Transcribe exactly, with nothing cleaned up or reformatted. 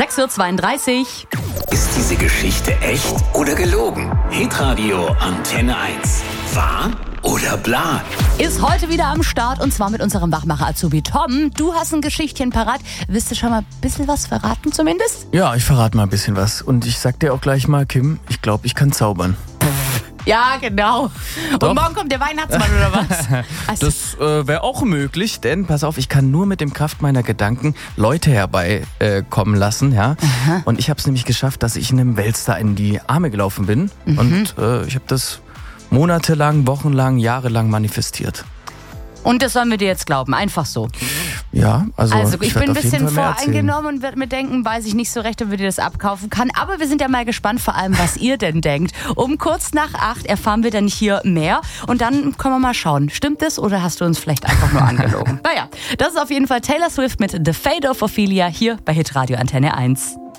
sechs Uhr zweiunddreißig. Ist diese Geschichte echt oder gelogen? Hitradio Antenne eins. Wahr oder bla? Ist heute wieder am Start und zwar mit unserem Wachmacher-Azubi Tom. Du hast ein Geschichtchen parat. Willst du schon mal ein bisschen was verraten zumindest? Ja, ich verrate mal ein bisschen was. Und ich sag dir auch gleich mal, Kim, ich glaube, ich kann zaubern. Ja, genau. Doch. Und morgen kommt der Weihnachtsmann oder was? Also, Das äh, wäre auch möglich, denn pass auf, ich kann nur mit dem Kraft meiner Gedanken Leute herbei äh, kommen lassen, ja. Aha. Und ich habe es nämlich geschafft, dass ich einem Weltstar in die Arme gelaufen bin. Mhm. Und äh, ich habe das monatelang, wochenlang, jahrelang manifestiert. und das sollen wir dir jetzt glauben, einfach so. Ja, also, Also ich, ich bin werd ein auf jeden bisschen Fall mehr erzählen. voreingenommen und werde mir denken, weiß ich nicht so recht, ob wir dir das abkaufen kann. Aber wir sind ja mal gespannt, vor allem, was ihr denn denkt. Um kurz nach acht erfahren wir dann hier mehr und dann können wir mal schauen. Stimmt das oder hast du uns vielleicht einfach nur angelogen? Naja, das ist auf jeden Fall Taylor Swift mit The Fate of Ophelia hier bei Hitradio Antenne eins.